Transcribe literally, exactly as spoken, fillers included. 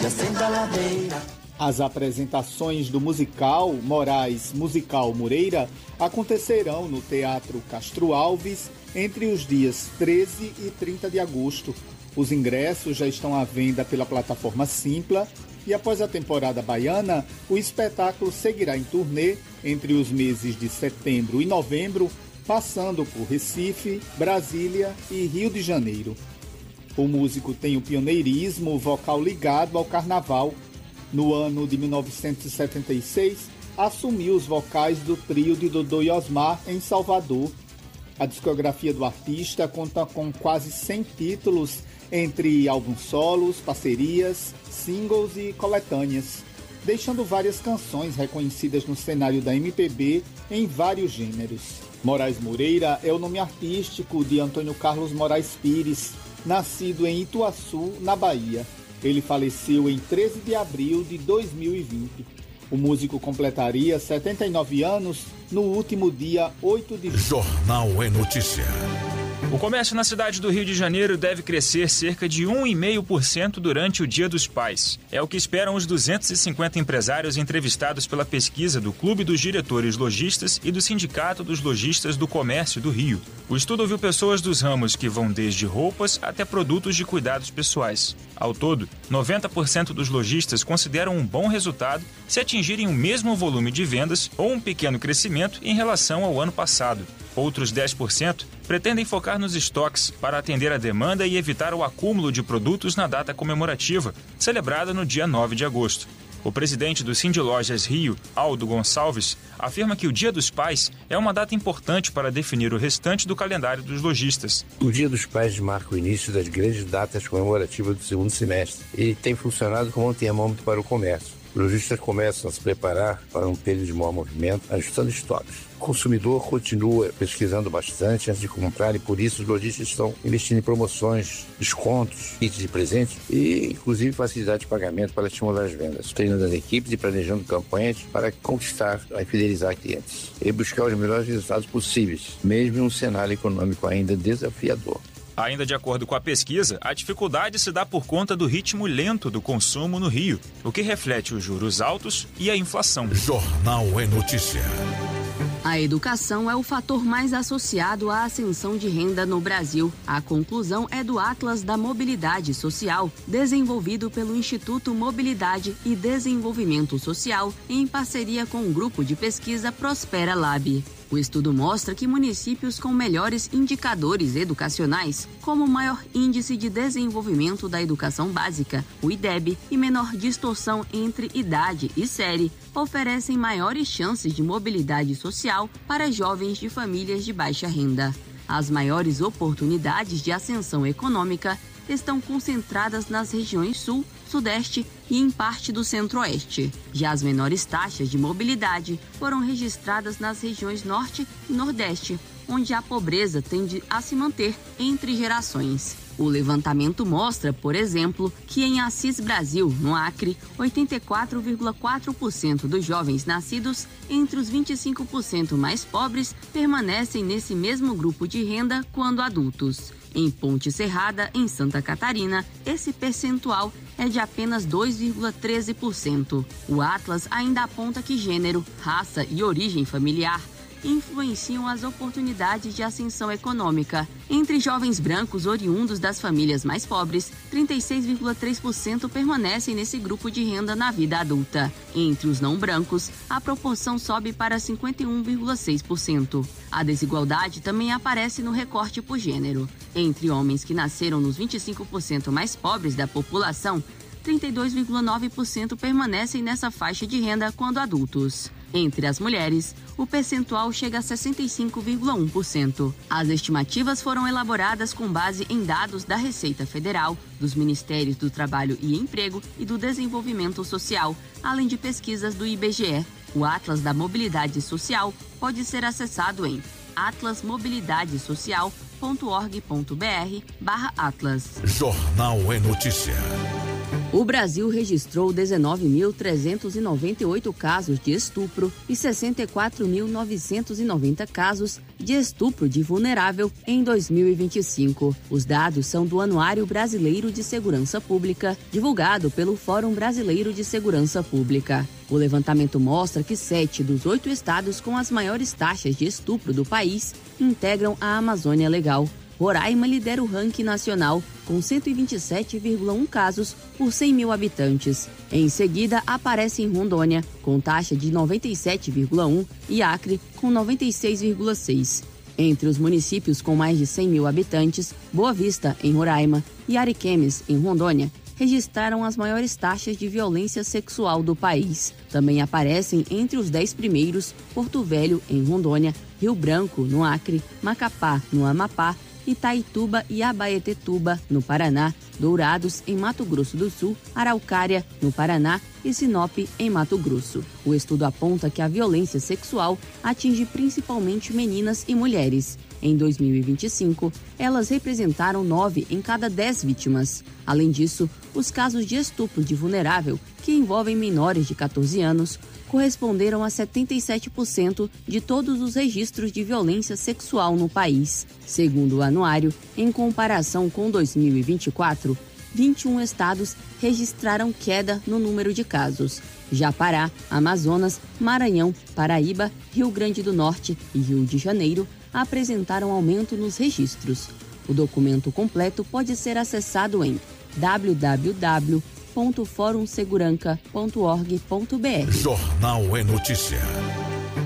acenda a ladeira. As apresentações do musical Moraes Musical Moreira acontecerão no Teatro Castro Alves entre os dias treze e trinta de agosto. Os ingressos já estão à venda pela plataforma Simpla e após a temporada baiana, o espetáculo seguirá em turnê entre os meses de setembro e novembro, passando por Recife, Brasília e Rio de Janeiro. O músico tem o pioneirismo vocal ligado ao carnaval. No ano de mil novecentos e setenta e seis, assumiu os vocais do trio de Dodô e Osmar em Salvador. A discografia do artista conta com quase cem títulos, entre álbuns solos, parcerias, singles e coletâneas, deixando várias canções reconhecidas no cenário da M P B em vários gêneros. Moraes Moreira é o nome artístico de Antônio Carlos Moraes Pires, nascido em Ituaçu, na Bahia. Ele faleceu em treze de abril de dois mil e vinte. O músico completaria setenta e nove anos no último dia oito de julho. Jornal é Notícia. O comércio na cidade do Rio de Janeiro deve crescer cerca de um vírgula cinco por cento durante o Dia dos Pais. É o que esperam os duzentos e cinquenta empresários entrevistados pela pesquisa do Clube dos Diretores Lojistas e do Sindicato dos Lojistas do Comércio do Rio. O estudo ouviu pessoas dos ramos que vão desde roupas até produtos de cuidados pessoais. Ao todo, noventa por cento dos lojistas consideram um bom resultado se atingirem o mesmo volume de vendas ou um pequeno crescimento em relação ao ano passado. Outros dez por cento pretendem focar nos estoques para atender a demanda e evitar o acúmulo de produtos na data comemorativa, celebrada no dia nove de agosto. O presidente do Sindilojas Rio, Aldo Gonçalves, afirma que o Dia dos Pais é uma data importante para definir o restante do calendário dos lojistas. O Dia dos Pais marca o início das grandes datas comemorativas do segundo semestre e tem funcionado como um termômetro para o comércio. Os lojistas começam a se preparar para um período de maior movimento, ajustando estoques. O consumidor continua pesquisando bastante antes de comprar e, por isso, os lojistas estão investindo em promoções, descontos, kits de presente e, inclusive, facilidade de pagamento para estimular as vendas, treinando as equipes e planejando campanhas para conquistar e fidelizar clientes e buscar os melhores resultados possíveis, mesmo em um cenário econômico ainda desafiador. Ainda de acordo com a pesquisa, a dificuldade se dá por conta do ritmo lento do consumo no Rio, o que reflete os juros altos e a inflação. Jornal é Notícia. A educação é o fator mais associado à ascensão de renda no Brasil. A conclusão é do Atlas da Mobilidade Social, desenvolvido pelo Instituto Mobilidade e Desenvolvimento Social, em parceria com o grupo de pesquisa Prospera Lab. O estudo mostra que municípios com melhores indicadores educacionais, como maior índice de desenvolvimento da educação básica, o I D E B, e menor distorção entre idade e série, oferecem maiores chances de mobilidade social para jovens de famílias de baixa renda. As maiores oportunidades de ascensão econômica estão concentradas nas regiões Sul, Sudeste e em parte do Centro-Oeste. Já as menores taxas de mobilidade foram registradas nas regiões Norte e Nordeste, onde a pobreza tende a se manter entre gerações. O levantamento mostra, por exemplo, que em Assis Brasil, no Acre, oitenta e quatro vírgula quatro por cento dos jovens nascidos entre os vinte e cinco por cento mais pobres permanecem nesse mesmo grupo de renda quando adultos. Em Ponte Serrada, em Santa Catarina, esse percentual é de apenas dois vírgula treze por cento. O Atlas ainda aponta que gênero, raça e origem familiar influenciam as oportunidades de ascensão econômica. Entre jovens brancos oriundos das famílias mais pobres, trinta e seis vírgula três por cento permanecem nesse grupo de renda na vida adulta. Entre os não brancos, a proporção sobe para cinquenta e um vírgula seis por cento. A desigualdade também aparece no recorte por gênero. Entre homens que nasceram nos vinte e cinco por cento mais pobres da população, trinta e dois vírgula nove por cento permanecem nessa faixa de renda quando adultos. Entre as mulheres, o percentual chega a sessenta e cinco vírgula um por cento. As estimativas foram elaboradas com base em dados da Receita Federal, dos Ministérios do Trabalho e Emprego e do Desenvolvimento Social, além de pesquisas do I B G E. O Atlas da Mobilidade Social pode ser acessado em atlas mobilidade social ponto org ponto br barra atlas. Jornal é Notícia. O Brasil registrou dezenove mil trezentos e noventa e oito casos de estupro e sessenta e quatro mil novecentos e noventa casos de estupro de vulnerável em dois mil e vinte e cinco. Os dados são do Anuário Brasileiro de Segurança Pública, divulgado pelo Fórum Brasileiro de Segurança Pública. O levantamento mostra que sete dos oito estados com as maiores taxas de estupro do país integram a Amazônia Legal. Roraima lidera o ranking nacional, com cento e vinte e sete vírgula um casos por cem mil habitantes. Em seguida, aparece em Rondônia, com taxa de noventa e sete vírgula um, e Acre, com noventa e seis vírgula seis. Entre os municípios com mais de cem mil habitantes, Boa Vista, em Roraima, e Ariquemes, em Rondônia, registraram as maiores taxas de violência sexual do país. Também aparecem entre os dez primeiros Porto Velho, em Rondônia, Rio Branco, no Acre, Macapá, no Amapá, Itaituba e Abaetetuba, no Paraná, Dourados, em Mato Grosso do Sul, Araucária, no Paraná e Sinop, em Mato Grosso. O estudo aponta que a violência sexual atinge principalmente meninas e mulheres. Em dois mil e vinte e cinco, elas representaram nove em cada dez vítimas. Além disso, os casos de estupro de vulnerável, que envolvem menores de catorze anos, corresponderam a setenta e sete por cento de todos os registros de violência sexual no país. Segundo o anuário, em comparação com dois mil e vinte e quatro, vinte e um estados registraram queda no número de casos. Já Pará, Amazonas, Maranhão, Paraíba, Rio Grande do Norte e Rio de Janeiro apresentaram aumento nos registros. O documento completo pode ser acessado em w w w ponto forum seguranca ponto org ponto b r. Jornal é Notícia.